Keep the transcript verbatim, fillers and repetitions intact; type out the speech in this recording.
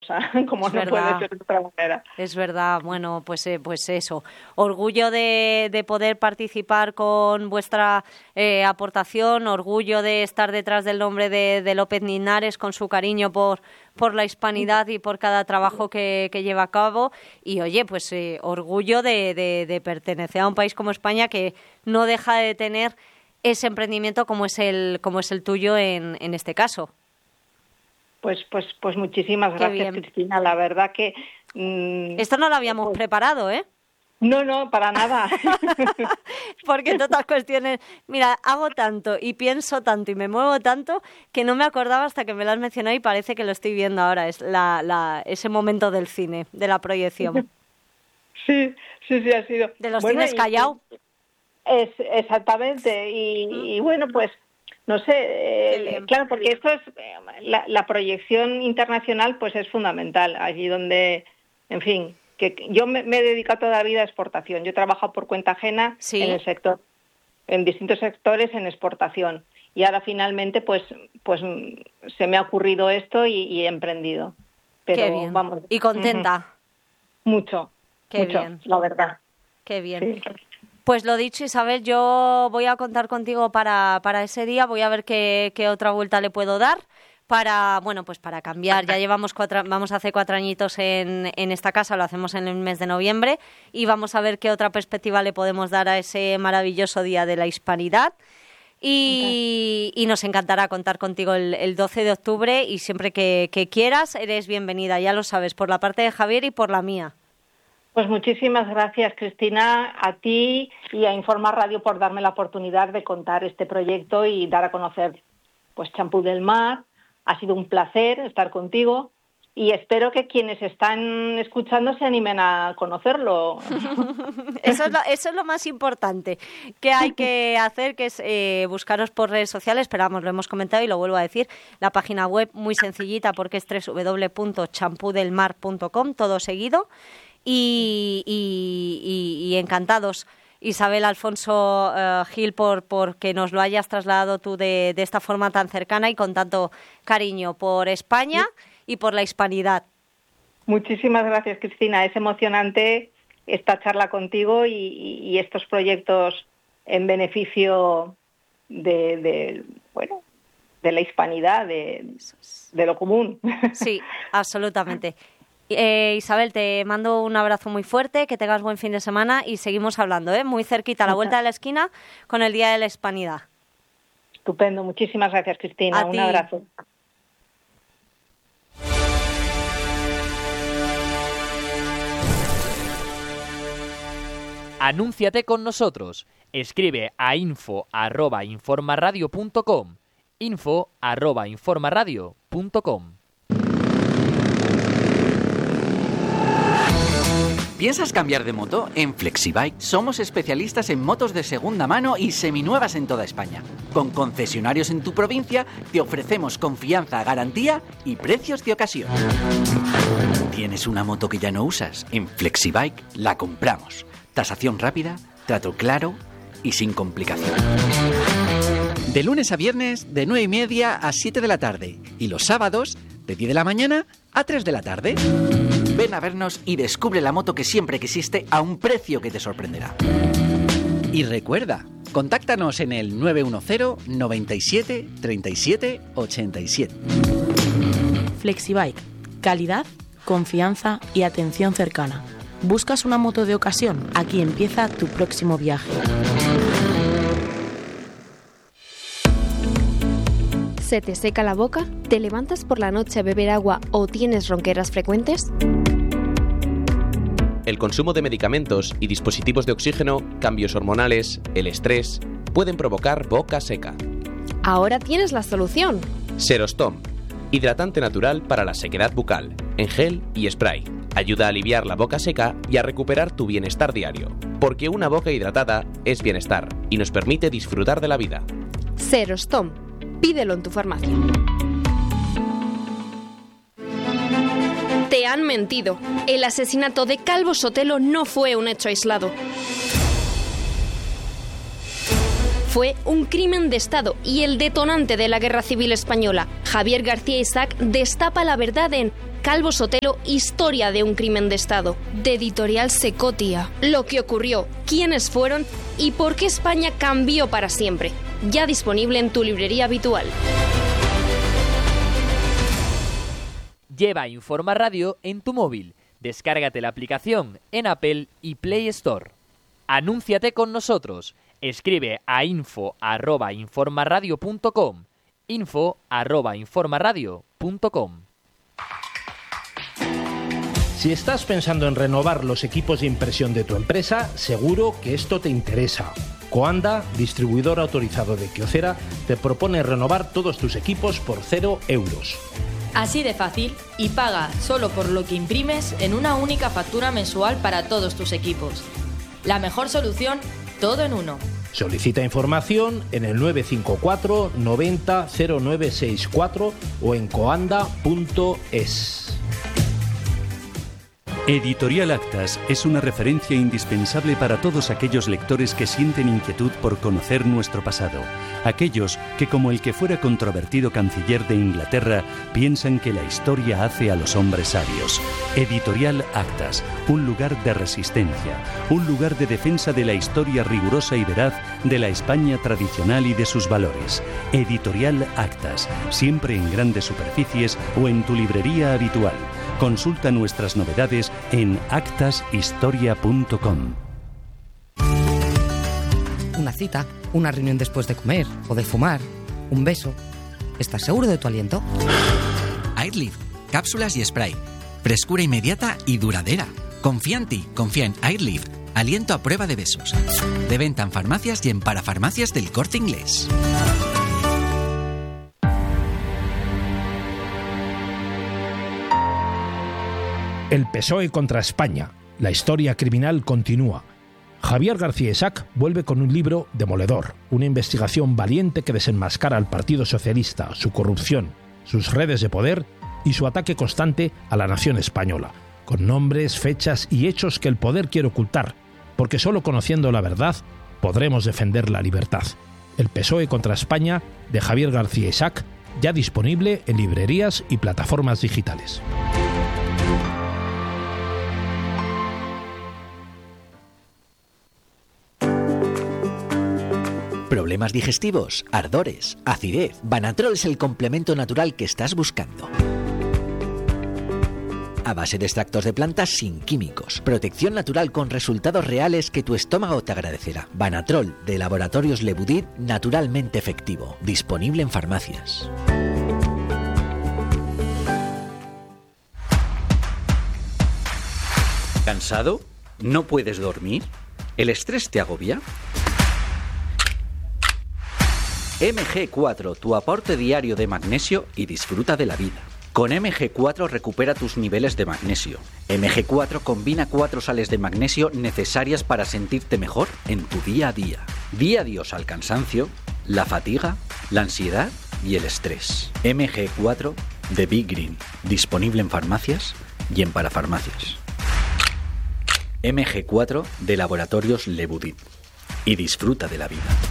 orgullosa, como es no verdad. puede ser de otra manera. Es verdad, bueno, pues eh, pues eso. Orgullo de, de poder participar con vuestra eh, aportación, orgullo de estar detrás del nombre de, de López Linares con su cariño por, por la hispanidad y por cada trabajo que, que lleva a cabo. Y oye, pues eh, orgullo de, de, de pertenecer a un país como España que no deja de tener ese emprendimiento como es el, como es el tuyo en, en este caso. Pues, pues, pues muchísimas Qué gracias, bien. Cristina. La verdad que mmm, esto no lo habíamos pues, preparado, ¿eh? No, no, para nada. Porque en otras cuestiones, mira, hago tanto y pienso tanto y me muevo tanto que no me acordaba hasta que me lo has mencionado y parece que lo estoy viendo ahora. Es la, la, ese momento del cine, de la proyección. Sí, sí, sí ha sido. De los bueno, cines Callao. Es, exactamente. Y, mm. y bueno, pues no sé, eh, claro, porque esto es la, la proyección internacional, pues es fundamental. Allí donde, en fin, que yo me, me he dedicado toda la vida a exportación. Yo he trabajado por cuenta ajena ¿Sí? en el sector, en distintos sectores en exportación. Y ahora finalmente, pues, pues se me ha ocurrido esto y, y he emprendido. Pero Qué bien. Vamos. ¿Y contenta? Uh-huh. Mucho. Qué mucho, bien. La verdad. Qué bien. Sí. Pues lo dicho, Isabel, yo voy a contar contigo para, para ese día. Voy a ver qué, qué otra vuelta le puedo dar para, bueno, pues para cambiar. Ya llevamos cuatro, vamos a hacer cuatro añitos en, en esta casa, lo hacemos en el mes de noviembre y vamos a ver qué otra perspectiva le podemos dar a ese maravilloso Día de la Hispanidad. Y, y nos encantará contar contigo el, el doce de octubre y siempre que, que quieras eres bienvenida, ya lo sabes, por la parte de Javier y por la mía. Pues muchísimas gracias, Cristina, a ti y a Informa Radio por darme la oportunidad de contar este proyecto y dar a conocer pues Champú del Mar. Ha sido un placer estar contigo y espero que quienes están escuchando se animen a conocerlo. Eso es lo, eso es lo más importante que hay que hacer, que es eh, buscaros por redes sociales. Esperamos, lo hemos comentado y lo vuelvo a decir, la página web muy sencillita porque es doble u doble u doble u punto champú del mar punto com, todo seguido. Y, y, y, y encantados, Isabel Alfonso uh, Gil, por, por que nos lo hayas trasladado tú de, de esta forma tan cercana y con tanto cariño por España y por la hispanidad. Muchísimas gracias, Cristina. Es emocionante esta charla contigo y, y, y estos proyectos en beneficio de, de, bueno, de la hispanidad, de, de lo común. Sí, absolutamente. Eh, Isabel, te mando un abrazo muy fuerte, que tengas buen fin de semana y seguimos hablando, ¿eh? Muy cerquita, a la vuelta de la esquina, con el Día de la Hispanidad. Estupendo, muchísimas gracias, Cristina. A un ti. abrazo. Anúnciate con nosotros. Escribe a info arroba informaradio punto com. info arroba informaradio punto com. ¿Piensas cambiar de moto? En Flexibike somos especialistas en motos de segunda mano y seminuevas en toda España. Con concesionarios en tu provincia te ofrecemos confianza, garantía y precios de ocasión. ¿Tienes una moto que ya no usas? En Flexibike la compramos. Tasación rápida, trato claro y sin complicación. De lunes a viernes de nueve y media a siete de la tarde y los sábados de diez de la mañana a tres de la tarde. Ven a vernos y descubre la moto que siempre quisiste a un precio que te sorprenderá. Y recuerda, contáctanos en el nueve uno cero, noventa y siete, treinta y siete, ochenta y siete. Flexibike. Calidad, confianza y atención cercana. ¿Buscas una moto de ocasión? Aquí empieza tu próximo viaje. ¿Se te seca la boca? ¿Te levantas por la noche a beber agua o tienes ronqueras frecuentes? El consumo de medicamentos y dispositivos de oxígeno, cambios hormonales, el estrés, pueden provocar boca seca. Ahora tienes la solución. Serostom, hidratante natural para la sequedad bucal, en gel y spray. Ayuda a aliviar la boca seca y a recuperar tu bienestar diario. Porque una boca hidratada es bienestar y nos permite disfrutar de la vida. Serostom. Pídelo en tu farmacia. Te han mentido. El asesinato de Calvo Sotelo no fue un hecho aislado. Fue un crimen de Estado y el detonante de la Guerra Civil Española. Javier García Isaac destapa la verdad en Calvo Sotelo, historia de un crimen de Estado. De Editorial Secotia. Lo que ocurrió, quiénes fueron y por qué España cambió para siempre. Ya disponible en tu librería habitual. Lleva Informa Radio en tu móvil. Descárgate la aplicación en Apple y Play Store. Anúnciate con nosotros. Escribe a info arroba informaradio punto com. info arroba informaradio punto com. Si estás pensando en renovar los equipos de impresión de tu empresa, seguro que esto te interesa. Coanda, distribuidor autorizado de Kyocera, te propone renovar todos tus equipos por cero euros. Así de fácil, y paga solo por lo que imprimes en una única factura mensual para todos tus equipos. La mejor solución, todo en uno. Solicita información en el nueve cinco cuatro noventa cero nueve sesenta y cuatro o en coanda punto es. Editorial Actas es una referencia indispensable para todos aquellos lectores que sienten inquietud por conocer nuestro pasado. Aquellos que, como el que fuera controvertido canciller de Inglaterra, piensan que la historia hace a los hombres sabios. Editorial Actas, un lugar de resistencia, un lugar de defensa de la historia rigurosa y veraz de la España tradicional y de sus valores. Editorial Actas, siempre en grandes superficies o en tu librería habitual. Consulta nuestras novedades en actas historia punto com. Una cita, una reunión después de comer o de fumar, un beso. ¿Estás seguro de tu aliento? Airlift, cápsulas y spray. Frescura inmediata y duradera. Confía en ti, confía en Airlift. Aliento a prueba de besos. De venta en farmacias y en parafarmacias del Corte Inglés. El P S O E contra España. La historia criminal continúa. Javier García Isaac vuelve con un libro demoledor, una investigación valiente que desenmascara al Partido Socialista, su corrupción, sus redes de poder y su ataque constante a la nación española, con nombres, fechas y hechos que el poder quiere ocultar, porque solo conociendo la verdad podremos defender la libertad. El P S O E contra España, de Javier García Isaac, ya disponible en librerías y plataformas digitales. ¿Problemas digestivos? ¿Ardores? ¿Acidez? Banatrol es el complemento natural que estás buscando. A base de extractos de plantas sin químicos. Protección natural con resultados reales que tu estómago te agradecerá. Banatrol de Laboratorios Lebudit, naturalmente efectivo. Disponible en farmacias. ¿Cansado? ¿No puedes dormir? ¿El estrés te agobia? eme ge cuatro, tu aporte diario de magnesio y disfruta de la vida. Con eme ge cuatro recupera tus niveles de magnesio. eme ge cuatro combina cuatro sales de magnesio necesarias para sentirte mejor en tu día a día. Di adiós al cansancio, la fatiga, la ansiedad y el estrés. eme ge cuatro de Big Green, disponible en farmacias y en parafarmacias. eme ge cuatro de Laboratorios Lebudit. Y disfruta de la vida.